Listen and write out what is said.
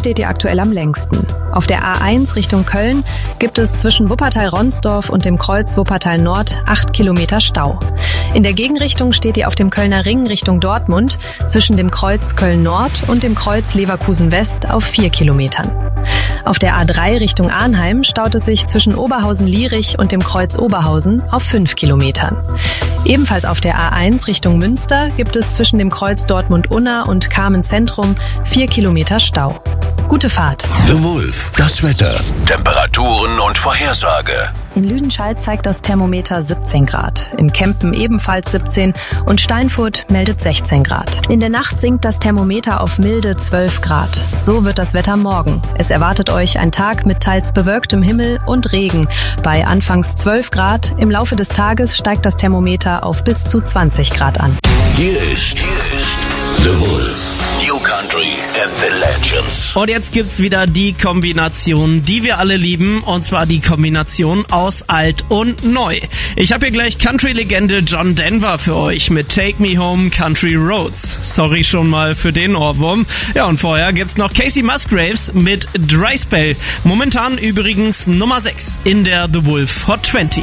steht ihr aktuell am längsten. Auf der A1 Richtung Köln gibt es zwischen Wuppertal-Ronsdorf und dem Kreuz Wuppertal Nord 8 Kilometer Stau. In der Gegenrichtung steht ihr auf dem Kölner Ring Richtung Dortmund zwischen dem Kreuz Köln Nord und dem Kreuz Leverkusen West auf 4 Kilometern. Auf der A3 Richtung Arnheim staut es sich zwischen Oberhausen-Lierich und dem Kreuz Oberhausen auf 5 Kilometern. Ebenfalls auf der A1 Richtung Münster gibt es zwischen dem Kreuz Dortmund-Unna und Kamen-Zentrum 4 Kilometer Stau. Gute Fahrt. The Wolf, das Wetter, Temperaturen und Vorhersage. In Lüdenscheid zeigt das Thermometer 17 Grad, in Kempen ebenfalls 17 und Steinfurt meldet 16 Grad. In der Nacht sinkt das Thermometer auf milde 12 Grad. So wird das Wetter morgen. Es erwartet euch ein Tag mit teils bewölktem Himmel und Regen. Bei anfangs 12 Grad, im Laufe des Tages steigt das Thermometer auf bis zu 20 Grad an. Hier ist The Wolf. New Country and the Legends. Und jetzt gibt's wieder die Kombination, die wir alle lieben, und zwar die Kombination aus alt und neu. Ich habe hier gleich Country-Legende John Denver für euch mit Take Me Home Country Roads. Sorry schon mal für den Ohrwurm. Ja, und vorher gibt's noch Casey Musgraves mit Dry Spell. Momentan übrigens Nummer 6 in der The Wolf Hot 20.